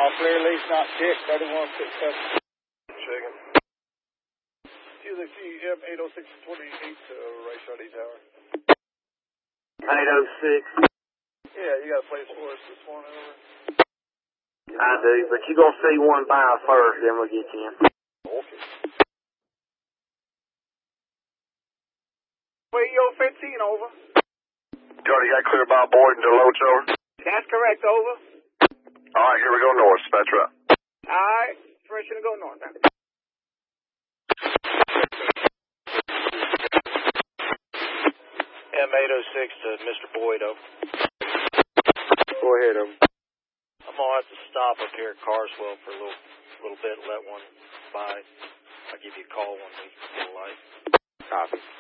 All clear, lease not checked, 3167. Checking. CM 806 28 right side E Tower. 806. Yeah, you got a place for us this morning, over? I do, but you're going to see one by first, then we'll get you in. Okay. Radio 15, over. Jordy, you got clear by Boyd and Deloach, over? That's correct, over. All right, here we go north. Dispatch up. All right, permission to go north. M806 to Mr. Boyd, over. Go ahead, over. I'm going to have to stop up here at Carswell for a little bit, let one by. I'll give you a call when we get a light. Copy.